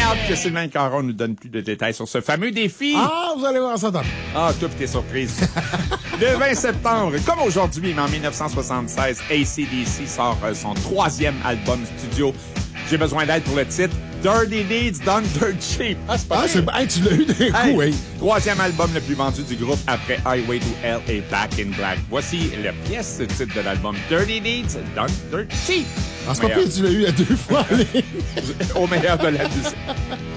hâte que Sylvain Caron nous donne plus de détails sur ce fameux défi. Ah, vous allez voir ça dans... Ah, toi pis tes surprises. Le 20 septembre, comme aujourd'hui, mais en 1976, AC/DC sort son 3e album studio. J'ai besoin d'aide pour le titre. Dirty Deeds Done Dirt Cheap. Ah, c'est pas Ah, c'est... Hey, tu l'as eu d'un coup, oui. 3e album le plus vendu du groupe après Highway to Hell et Back in Black. Voici la pièce titre de l'album Dirty Deeds Done Dirt Cheap. Ah, c'est pas pire, tu l'as eu à 2 fois. Au meilleur de la musique.